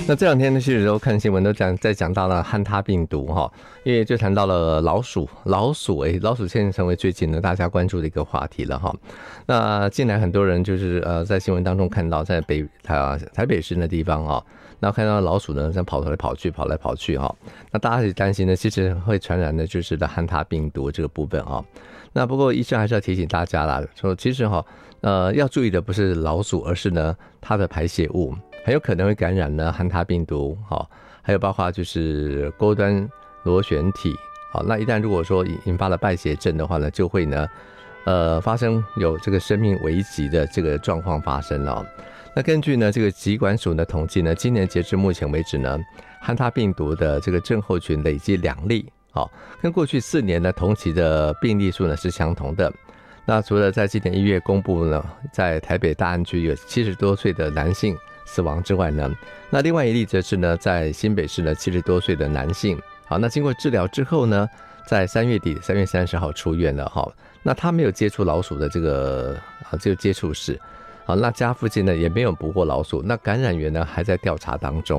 那这两天呢，其实都看新闻都在讲到了汉他病毒哈，因为就谈到了老鼠现在成为最近呢大家关注的一个话题了哈。那近来很多人就是在新闻当中看到，在台北市那地方哈，然后看到老鼠呢在跑来跑去哈，那大家也担心呢，其实会传染的就是汉他病毒这个部分哈。那不过医生还是要提醒大家啦，说其实要注意的不是老鼠，而是呢它的排泄物很有可能会感染呢汉他病毒还有包括就是钩端螺旋体那一旦如果说引发了败血症的话呢，就会呢发生有这个生命危急的这个状况发生了。那根据呢这个疾管署的统计呢，今年截至目前为止呢，汉他病毒的这个症候群累计2例跟过去4年的同期的病例数呢是相同的。那除了在今年1月公布呢，在台北大安区有70多岁的男性死亡之外呢，那另外一例则是呢，在新北市呢70多岁的男性，那经过治疗之后呢，在3月底3月30号出院了那他没有接触老鼠的这个接触史，那家附近呢也没有捕获老鼠，那感染源呢还在调查当中。